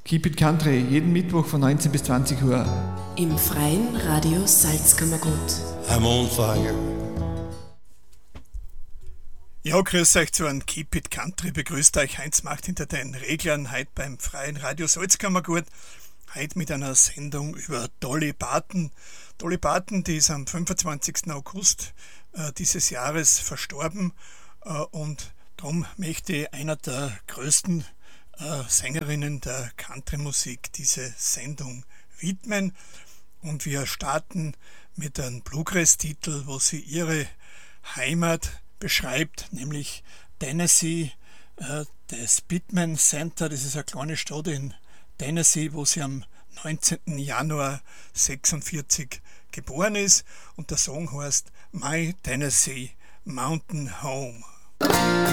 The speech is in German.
Keep It Country, jeden Mittwoch von 19 bis 20 Uhr. Im freien Radio Salzkammergut. I'm on fire. Ja, grüß euch zu einem Keep It Country. Begrüßt euch Heinz Macht hinter den Reglern, heute beim freien Radio Salzkammergut. Heute mit einer Sendung über Dolly Parton. Dolly Parton, die ist am 25. August dieses Jahres verstorben und darum möchte ich einer der größten Sängerinnen der Country-Musik diese Sendung widmen. Und wir starten mit einem Bluegrass-Titel, wo sie ihre Heimat beschreibt, nämlich Tennessee, das Pittman Center. Das ist eine kleine Stadt in Tennessee, wo sie am 19. Januar 1946 geboren ist. Und der Song heißt My Tennessee Mountain Home.